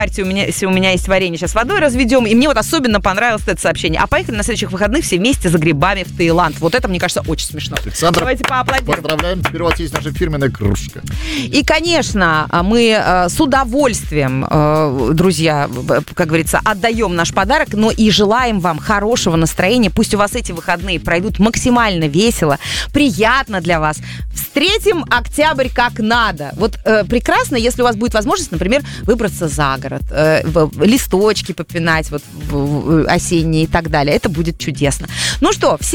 Если у меня есть варенье, сейчас водой разведем. И мне вот особенно понравилось это сообщение. А поехали на следующих выходных все вместе за грибами в Таиланд. Вот это, мне кажется, очень смешно. Александр, давайте поаплодируем. Поздравляем. Теперь у вас есть наша фирменная кружка. И, конечно, мы с удовольствием, друзья, как говорится, отдаем наш подарок, но и желаем вам хорошего настроения. Пусть у вас эти выходные пройдут максимально весело, приятно для вас. Встретим октябрь как надо. Вот прекрасно, если у вас будет возможность, например, выбраться за город, листочки попинать вот, осенние и так далее. Это будет чудесно. Ну что,